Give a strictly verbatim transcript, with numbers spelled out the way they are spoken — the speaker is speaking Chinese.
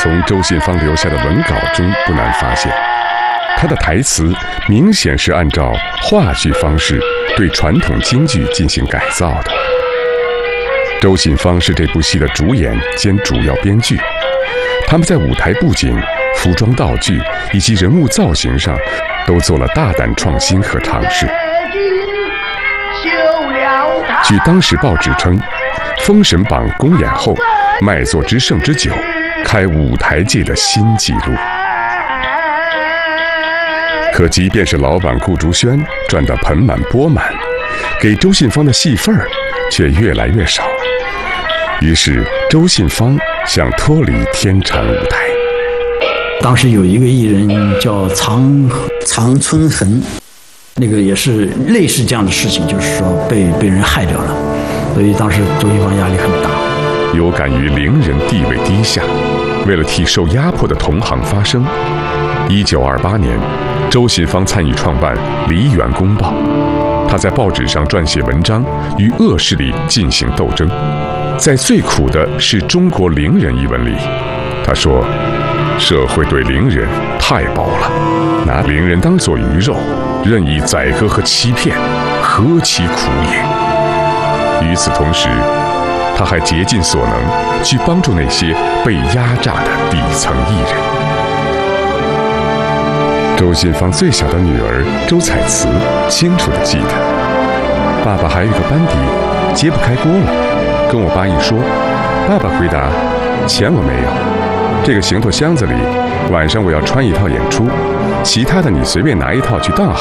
从周信芳留下的文稿中不难发现，他的台词明显是按照话剧方式对传统京剧进行改造的。周信芳是这部戏的主演兼主要编剧，他们在舞台布景、服装道具以及人物造型上都做了大胆创新和尝试。据当时报纸称，《封神榜》公演后，卖座之胜之酒开舞台界的新纪录。可即便是老板顾竹轩赚得盆满钵满，给周信芳的戏份儿却越来越少。于是周信芳想脱离天长舞台。 当时有一个艺人叫常常春恒，那个也是类似这样的事情，就是说被被人害掉了，所以当时周信芳压力很大。 有感于伶人地位低下，为了替受压迫的同行发声，一九二八年，周信芳参与创办《梨园公报》，他在报纸上撰写文章，与恶势力进行斗争。在《最苦的是中国伶人》一文里，他说：“社会对伶人太薄了，拿伶人当作鱼肉，任意宰割和欺骗，何其苦也！”与此同时，他还竭尽所能去帮助那些被压榨的底层艺人。周信芳最小的女儿周彩慈清楚地记得，爸爸还有一个班底揭不开锅了。跟我爸一说，爸爸回答：“钱我没有，这个行头箱子里，晚上我要穿一套演出，其他的你随便拿一套去当好